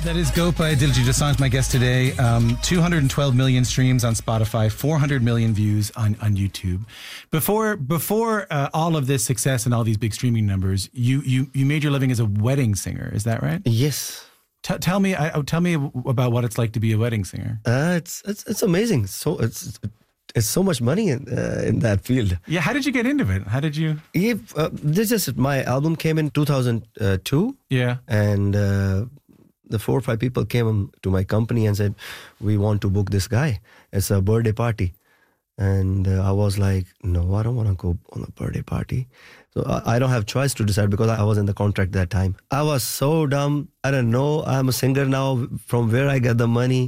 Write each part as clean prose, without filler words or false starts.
That is Goat by Diljit Dosanjh, my guest today. 212 million streams on Spotify, 400 million views on YouTube. Before all of this success and all these big streaming numbers, you made your living as a wedding singer. Is that right? Yes. Tell me about what it's like to be a wedding singer. It's amazing. So it's so much money in that field. Yeah. How did you get into it? How did you? My album came in 2002. Yeah. And the 4 or 5 people came to my company and said, we want to book this guy. It's a birthday party. And I was like, no, I don't want to go on a birthday party. So I don't have choice to decide because I was in the contract that time. I was so dumb. I don't know. I'm a singer now. From where I get the money?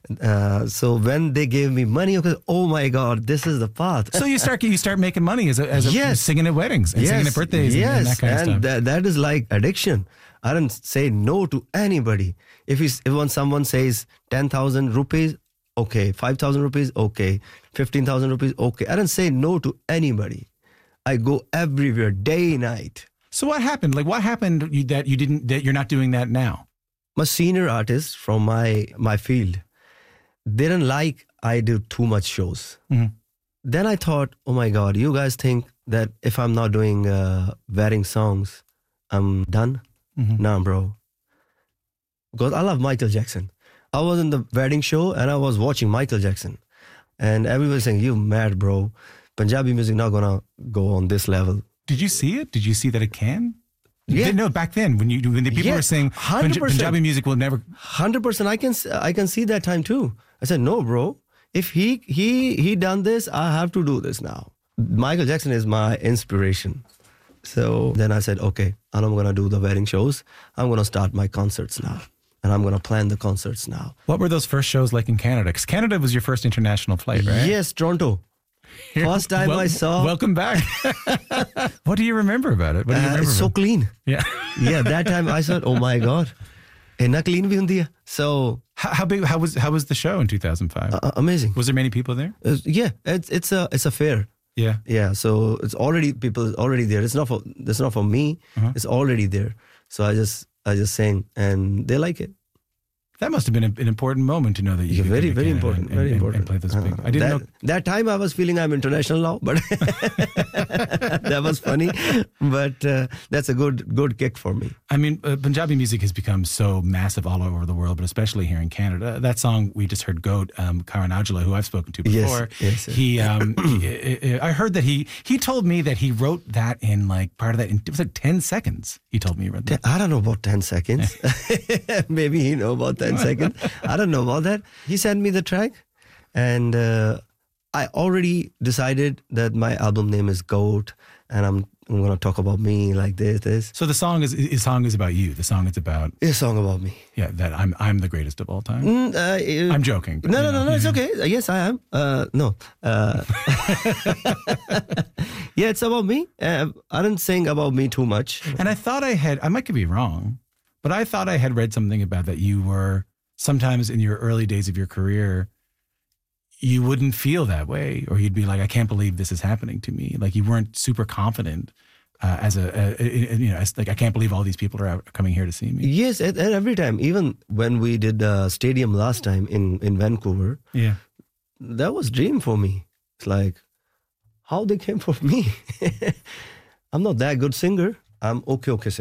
So when they gave me money, I was, oh my God, this is the path. So you start making money as a singing at weddings and singing at birthdays and that kind of stuff. And that is like addiction. I don't say no to anybody. If when someone says 10,000 rupees, okay. 5,000 rupees, okay. 15,000 rupees, okay. I don't say no to anybody. I go everywhere, day, night. So what happened? Like, what happened that you're not doing that now? My senior artists from my field, they didn't like I do too much shows. Mm-hmm. Then I thought, oh my God, you guys think that if I'm not doing wedding songs, I'm done? Mm-hmm. Nah, bro. Because I love Michael Jackson. I was in the wedding show and I was watching Michael Jackson. And everybody saying, you mad, bro. Punjabi music not gonna go on this level. Did you see it? Did you see that it can? Yeah. No, back then when the people were saying 100%. Punjabi music will never. 100%. I can see that time too. I said, no, bro. If he done this, I have to do this now. Michael Jackson is my inspiration. So then I said, okay, I'm not going to do the wedding shows. I'm going to start my concerts now. And I'm going to plan the concerts now. What were those first shows like in Canada? Because Canada was your first international flight, right? Yes, Toronto. First time I saw. Welcome back. What do you remember about it? What do you remember? It's so clean. Yeah. Yeah, that time I said, oh my God. Inna clean bhi hundi hai. So. How big? How was the show in 2005? Amazing. Was there many people there? Yeah, it's a fair. Yeah. Yeah. So it's already people already there. It's not for me. Uh-huh. It's already there. So I just sang and they like it. That must have been an important moment to know that you very important. And play this big. I didn't know that time. I was feeling I'm international now, but that was funny. But that's a good kick for me. I mean, Punjabi music has become so massive all over the world, but especially here in Canada. That song we just heard, "Goat," Karan Aujla, who I've spoken to before. Yes. I heard that he told me that he wrote that in like part of that. It was like 10 seconds. He told me he wrote that. I don't know about 10 seconds. Maybe he know about 10 seconds. I don't know about that. He sent me the track and I already decided that my album name is Goat and I'm going to talk about me like this. So the song is about you. The song is about... It's a song about me. Yeah, that I'm the greatest of all time. I'm joking. No, it's okay. Yes, I am. No. Yeah, it's about me. I didn't sing about me too much. And I might be wrong, but I thought I had read something about that you were... Sometimes in your early days of your career, you wouldn't feel that way, or you'd be like, "I can't believe this is happening to me." Like you weren't super confident as like I can't believe all these people are coming here to see me. Yes, and every time, even when we did stadium last time in Vancouver, yeah, that was dream for me. It's like how they came for me. I'm not that good singer. I'm okay singer.